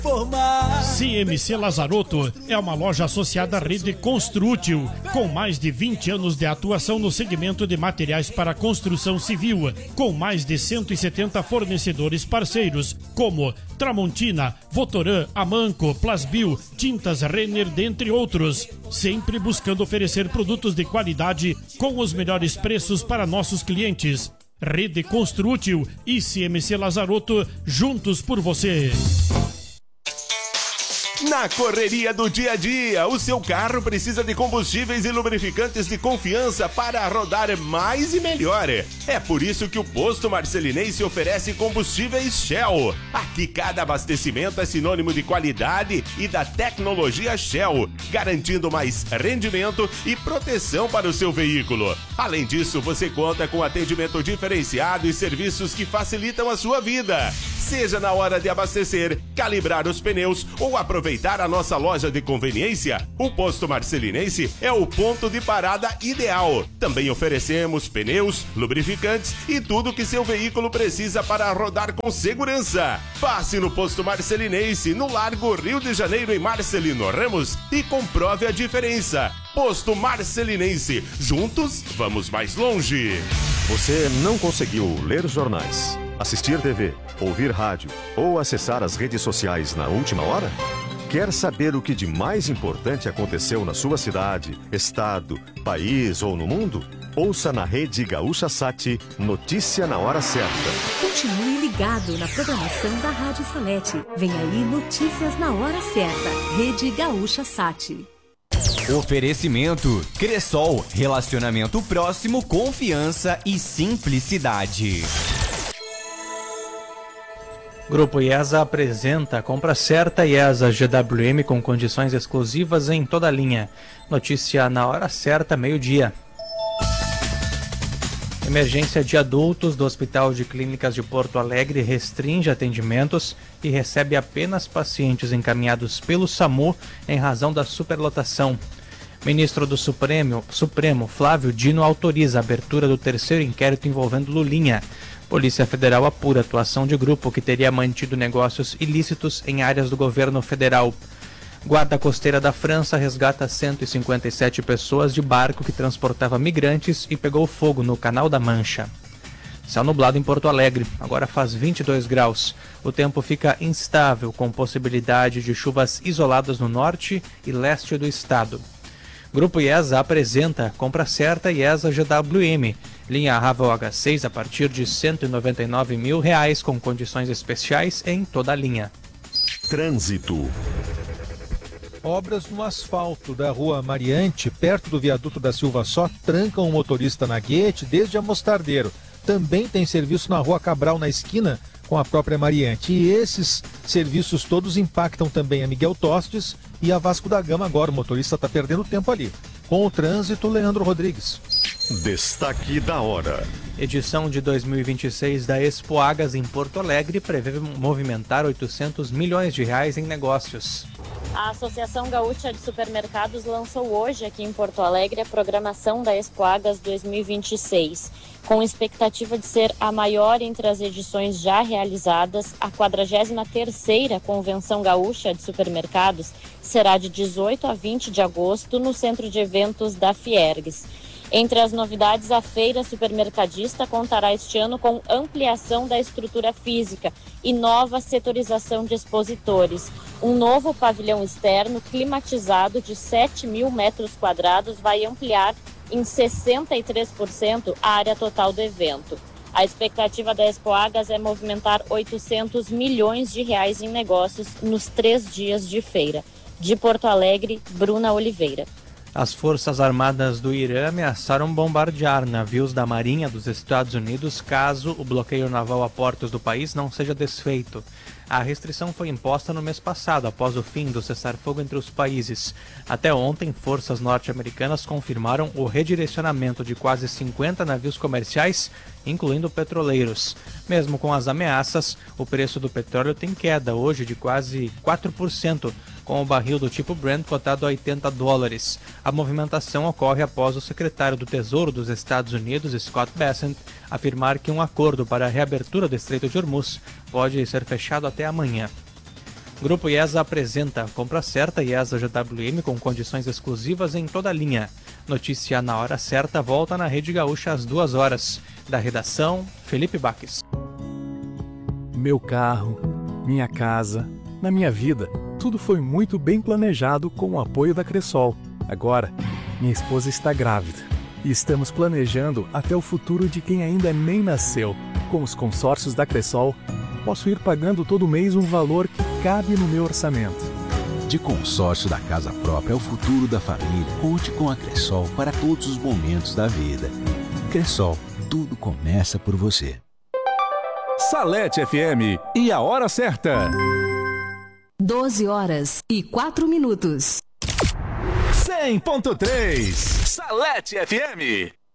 CMC Lazarotto é uma loja associada à rede Construtil, com mais de 20 anos de atuação no segmento de materiais para construção civil, com mais de 170 fornecedores parceiros, como Tramontina, Votoran, Amanco, Plasbil, Tintas Renner, dentre outros. Sempre buscando oferecer produtos de qualidade com os melhores preços para nossos clientes. Rede Construtil e CMC Lazarotto, juntos por você. Na correria do dia a dia, o seu carro precisa de combustíveis e lubrificantes de confiança para rodar mais e melhor. É por isso que o Posto Marcelinense oferece combustíveis Shell. Aqui cada abastecimento é sinônimo de qualidade e da tecnologia Shell, garantindo mais rendimento e proteção para o seu veículo. Além disso, você conta com atendimento diferenciado e serviços que facilitam a sua vida. Seja na hora de abastecer, calibrar os pneus ou aproveitar a nossa loja de conveniência, o Posto Marcelinense é o ponto de parada ideal. Também oferecemos pneus, lubrificantes e tudo que seu veículo precisa para rodar com segurança. Passe no Posto Marcelinense, no Largo Rio de Janeiro, em Marcelino Ramos, e comprove a diferença. Posto Marcelinense, juntos vamos mais longe. Você não conseguiu ler jornais, assistir TV, ouvir rádio ou acessar as redes sociais na última hora? Quer saber o que de mais importante aconteceu na sua cidade, estado, país ou no mundo? Ouça na Rede Gaúcha Sat Notícia na Hora Certa. Continue ligado na programação da Rádio Salete. Vem aí Notícias na Hora Certa. Rede Gaúcha Sat. Oferecimento Cressol, relacionamento próximo, confiança e simplicidade. Grupo IESA apresenta compra certa IESA GWM com condições exclusivas em toda a linha. Notícia na hora certa, meio-dia. Emergência de adultos do Hospital de Clínicas de Porto Alegre restringe atendimentos e recebe apenas pacientes encaminhados pelo SAMU em razão da superlotação. Ministro do Supremo, Flávio Dino, autoriza a abertura do terceiro inquérito envolvendo Lulinha. Polícia Federal apura a atuação de grupo que teria mantido negócios ilícitos em áreas do governo federal. Guarda Costeira da França resgata 157 pessoas de barco que transportava migrantes e pegou fogo no Canal da Mancha. Céu nublado em Porto Alegre, agora faz 22 graus. O tempo fica instável, com possibilidade de chuvas isoladas no norte e leste do estado. Grupo IESA apresenta compra certa IESA GWM. Linha Ravel H6 a partir de R$ 199 mil com condições especiais em toda a linha. Trânsito. Obras no asfalto da Rua Mariante, perto do viaduto da Silva Só, trancam o motorista na Guete desde a Mostardeiro. Também tem serviço na Rua Cabral, na esquina com a própria Mariante. E esses serviços todos impactam também a Miguel Tostes e a Vasco da Gama agora. O motorista está perdendo tempo ali. Com o trânsito, Leandro Rodrigues. Destaque da hora. Edição de 2026 da Expo Agas em Porto Alegre prevê movimentar 800 milhões de reais em negócios. A Associação Gaúcha de Supermercados lançou hoje aqui em Porto Alegre a programação da Expo Agas 2026, com expectativa de ser a maior entre as edições já realizadas. A 43ª Convenção Gaúcha de Supermercados será de 18 a 20 de agosto no Centro de Eventos da Fiergues. Entre as novidades, a feira supermercadista contará este ano com ampliação da estrutura física e nova setorização de expositores. Um novo pavilhão externo climatizado de 7 mil metros quadrados vai ampliar em 63% a área total do evento. A expectativa da Expo Agas é movimentar 800 milhões de reais em negócios nos 3 dias de feira. De Porto Alegre, Bruna Oliveira. As Forças Armadas do Irã ameaçaram bombardear navios da Marinha dos Estados Unidos caso o bloqueio naval a portos do país não seja desfeito. A restrição foi imposta no mês passado, após o fim do cessar-fogo entre os países. Até ontem, forças norte-americanas confirmaram o redirecionamento de quase 50 navios comerciais, incluindo petroleiros. Mesmo com as ameaças, o preço do petróleo tem queda hoje de quase 4%, com o barril do tipo Brent cotado a $80. A movimentação ocorre após o secretário do Tesouro dos Estados Unidos, Scott Bessent, afirmar que um acordo para a reabertura do Estreito de Hormuz pode ser fechado até amanhã. Grupo IESA apresenta Compra Certa IESA GWM com condições exclusivas em toda a linha. Notícia na hora certa volta na Rede Gaúcha às 2 horas. Da redação, Felipe Baques. Meu carro, minha casa, na minha vida, tudo foi muito bem planejado com o apoio da Cressol. Agora, minha esposa está grávida e estamos planejando até o futuro de quem ainda nem nasceu. Com os consórcios da Cressol, posso ir pagando todo mês um valor que cabe no meu orçamento. De consórcio da casa própria ao futuro da família, conte com a Cressol para todos os momentos da vida. Cressol, tudo começa por você. Salete FM e a hora certa. 12 horas e 4 minutos. 100.3 Salete FM.